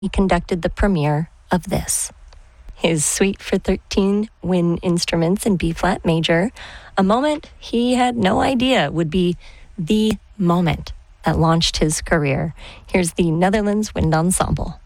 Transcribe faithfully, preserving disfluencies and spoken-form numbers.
he conducted the premiere of this. His Suite for thirteen wind instruments in B-flat major, a moment he had no idea would be the moment that launched his career. Here's the Netherlands Wind Ensemble.